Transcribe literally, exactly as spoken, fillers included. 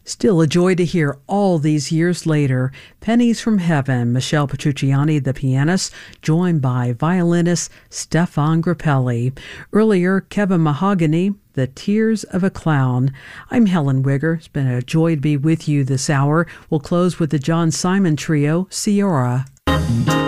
Still a joy to hear all these years later. Pennies from Heaven, Michelle Petrucciani, the pianist, joined by violinist Stefan Grappelli. Earlier, Kevin Mahogany, The Tears of a Clown. I'm Helen Wigger. It's been a joy to be with you this hour. We'll close with the John Simon Trio, Ciora.